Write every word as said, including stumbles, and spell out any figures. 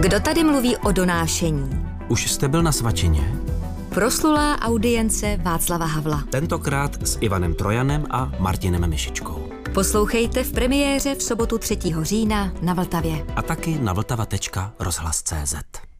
Kdo tady mluví o donášení? Už jste byl na svačině? Proslulá audience Václava Havla. Tentokrát s Ivanem Trojanem a Martinem Mišičkou. Poslouchejte v premiéře v sobotu třetího října na Vltavě. A taky na vltava tečka rozhlas tečka cé zet.